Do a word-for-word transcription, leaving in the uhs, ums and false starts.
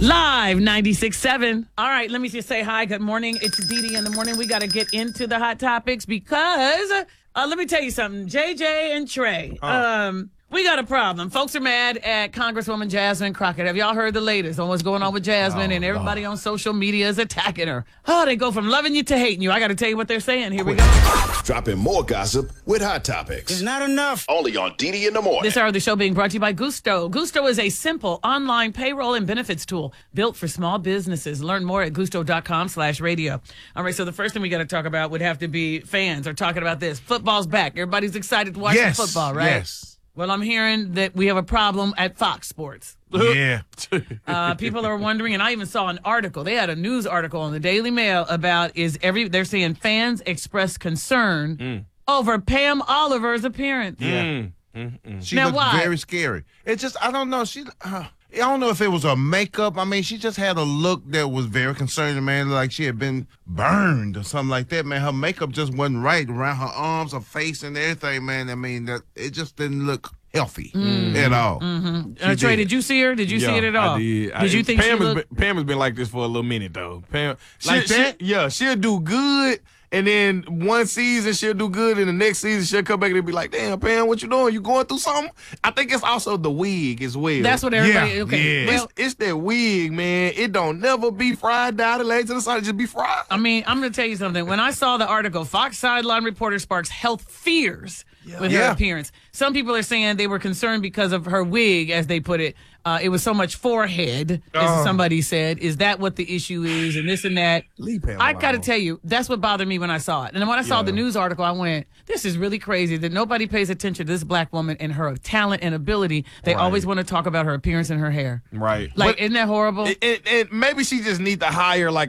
Live ninety-six point seven. All right, let me just say hi. Good morning. It's Dee Dee in the morning. We got to get into the hot topics because uh, let me tell you something. J J and Trey, Oh. um, we got a problem. Folks are mad at Congresswoman Jasmine Crockett. Have y'all heard the latest on what's going on with Jasmine? Oh, and everybody Lord. on social media is attacking her. Oh, they go from loving you to hating you. I got to tell you what they're saying. Here we go. Dropping more gossip with Hot Topics. It's not enough. Only on Dee Dee in the morning. This hour of the show being brought to you by Gusto. Gusto is a simple online payroll and benefits tool built for small businesses. Learn more at gusto.com slash radio. All right, so the first thing we got to talk about would have to be fans are talking about this. Football's back. Everybody's excited to watch Yes, some football, right? yes. Well, I'm hearing that we have a problem at Fox Sports. Yeah. Uh, people are wondering, and I even saw an article. They had a news article in the Daily Mail about is every. They're saying fans express concern Mm. over Pam Oliver's appearance. Yeah. She Now, looked why? very scary. It just, I don't know. She, uh, I don't know if it was her makeup. I mean, she just had a look that was very concerning, man. Like she had been burned or something like that, man. Her makeup just wasn't right around her arms, her face, and everything, man. I mean, that it just didn't look healthy at all. Uh, She Trey, did. did you see her? Did you see Yeah, it at all? I did. I, Did you think Pam she has looked? been, Pam has been like this for a little minute though. Pam, she, Like she- that? yeah, she'll do good, and then one season she'll do good, and the next season she'll come back and be like, "Damn, Pam, what you doing? You going through something?" I think it's also the wig as well. That's what everybody. Yeah, okay. yeah. Well, It's, it's that wig, man. It don't never be fried down the legs to the side. It just be fried. I mean, I'm going to tell you something. When I saw the article, Fox sideline reporter sparks health fears with her Yeah. appearance. Some people are saying they were concerned because of her wig, as they put it. Uh, it was so much forehead, as Oh. somebody said. Is that what the issue is? And this and that. Leave Pam I got to alone. tell you, that's what bothered me when I saw it. And then when I saw Yeah. the news article, I went, this is really crazy that nobody pays attention to this black woman and her talent and ability. They Right. always want to talk about her appearance and her hair. Right. Like, But- isn't that horrible? and, and maybe she just need to hire like